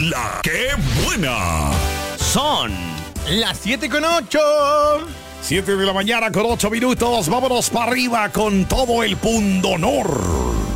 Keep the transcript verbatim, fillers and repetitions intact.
La ¡Qué buena! Son las siete con ocho. siete de la mañana con ocho minutos. Vámonos para arriba con todo el pundonor.